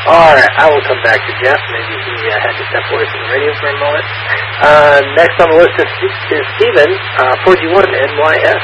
All right, I will come back to Jeff. Maybe he had to step away from the radio for a moment. Next on the list is Steven, 4G1 NYS.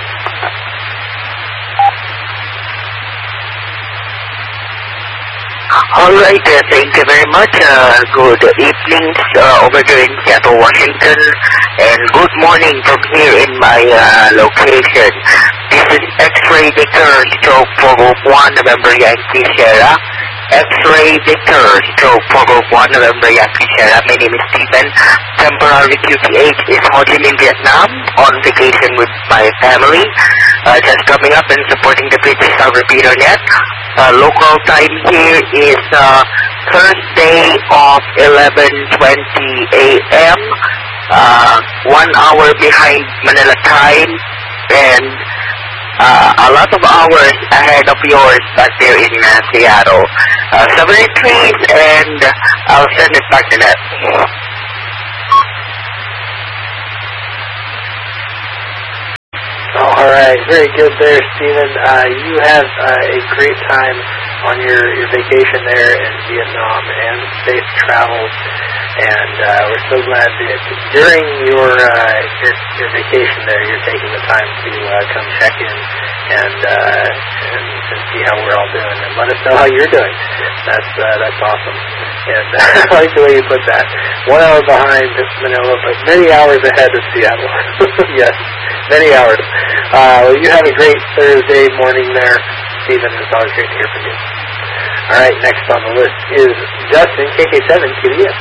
All right, thank you very much. Good evening over there in Seattle, Washington, and good morning from here in my location. This is X-Ray Victor, stroke for Group 1, November Yankee Sierra. X-Ray Victor, stroke for Group 1, November Yankee Sierra. My name is Steven. Temporary QTH is Ho Chi Minh, Vietnam, on vacation with my family. Just coming up and supporting the British Star Repeater Net. Local time here is Thursday of 11:20 a.m. 1 hour behind Manila time, and a lot of hours ahead of yours back there in Seattle. 73, and I'll send it back to net. All right, very good there, Steven. You have a great time on your vacation there in Vietnam, and safe travels. And we're so glad that during your vacation there, you're taking the time to come check in and see how we're all doing, and let us know how you're doing. That's awesome. And I like the way you put that. 1 hour behind Manila, but many hours ahead of Seattle. Yes, many hours. Well, you have a great Thursday morning there, Stephen. It's always great to hear from you. All right, next on the list is Justin, KK7 QES.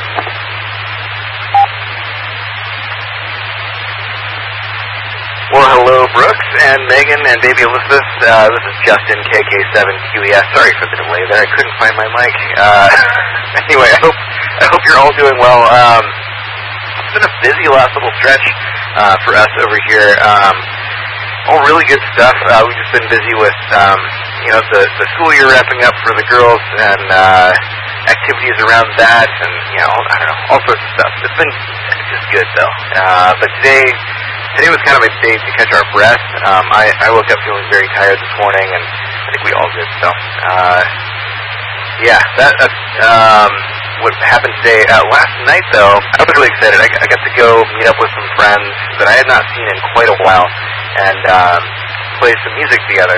Well, hello, Brooks and Megan and baby Elizabeth. This is Justin, KK7 QES. Sorry for the delay there. I couldn't find my mic. Anyway, I hope you're all doing well. It's been a busy last little stretch for us over here. All really good stuff. We've just been busy with, the school year wrapping up for the girls and activities around that, and I don't know, all sorts of stuff. It's been just good though. But today was kind of a day to catch our breath. I woke up feeling very tired this morning, and I think we all did. So, that's what happened today. Last night, though, I was really excited. I got to go meet up with some friends that I had not seen in quite a while, and play some music together.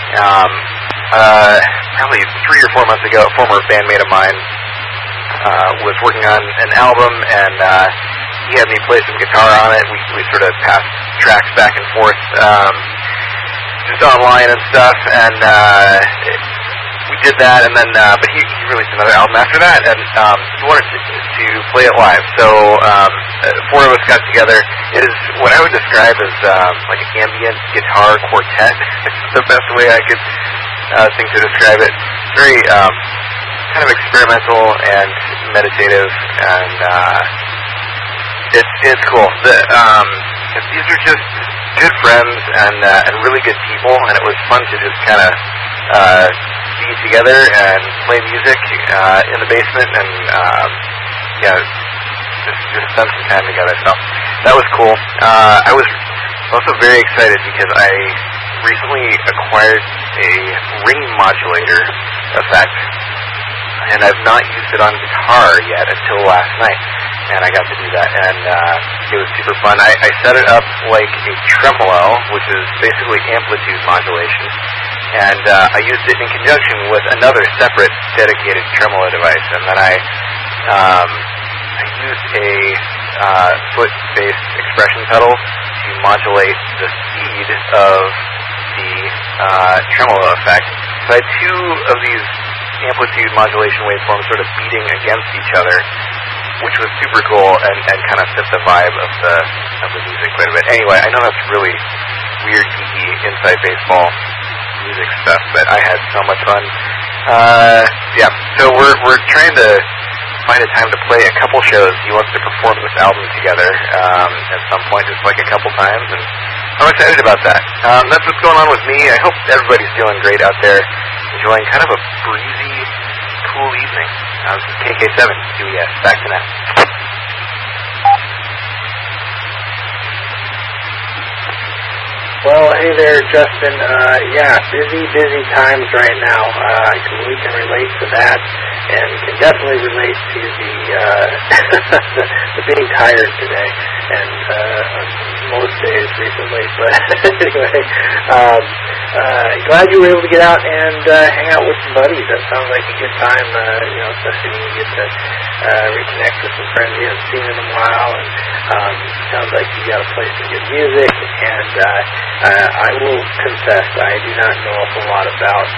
Probably 3 or 4 months ago, a former bandmate of mine was working on an album, and he had me play some guitar on it. We sort of passed tracks back and forth, just online and stuff, and we did that, and then, but he released another album after that, and he wanted to play it live. So 4 of us got together. It is what I would describe as like an ambient guitar quartet. It's the best way I could think to describe it. It's very kind of experimental and meditative, and it's cool. These are just good friends and really good people, and it was fun to just kind of be together and play music in the basement, and just spend some time together. So that was cool. I was also very excited because I recently acquired a ring modulator effect, and I've not used it on guitar yet until last night, and I got to do that, and it was super fun. I set it up like a tremolo, which is basically amplitude modulation, and I used it in conjunction with another separate dedicated tremolo device, and then I used a foot-based expression pedal to modulate the speed of the tremolo effect. So I had 2 of these amplitude modulation waveforms sort of beating against each other, which was super cool and kind of fit the vibe of the music quite a bit. Anyway, I know that's really weird, geeky, inside baseball music stuff, but I had so much fun. So we're trying to find a time to play a couple shows. He wants to perform this album together at some point, just like a couple times, and I'm excited about that. That's what's going on with me. I hope everybody's feeling great out there, enjoying kind of a breezy, cool evening. This is KK7 QES. Back to now. Well, hey there, Justin. Busy times right now. We can relate to that. and can definitely relate to the the being tired today, and most days recently. But anyway, glad you were able to get out and hang out with some buddies. That sounds like a good time, especially when you get to reconnect with some friends you haven't seen in a while. And sounds like you got to play some good music. And I will confess, I do not know a whole lot about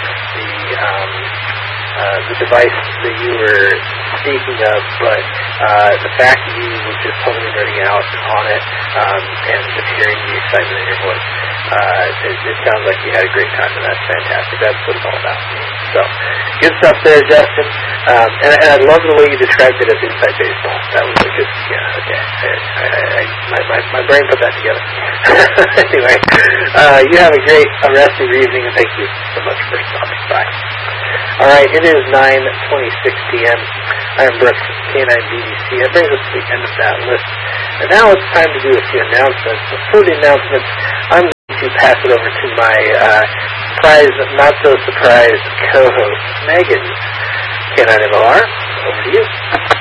the device that you were speaking of, but the fact that you were just totally nerding out on it, and just hearing the excitement in your voice, it sounds like you had a great time, and that's fantastic. That's what it's all about. So, good stuff there, Justin. And I love the way you described it as inside baseball. That was a good, okay. My brain put that together. Anyway, you have a great rest of your evening, and thank you so much for stopping by. All right, it is 9:26 p.m. I'm Brooks, K9BDC. That brings us to the end of that list. And now it's time to do a few announcements. Before the announcements, I'm going to pass it over to my not-so-surprised co-host, Megan. K9MLR, over to you.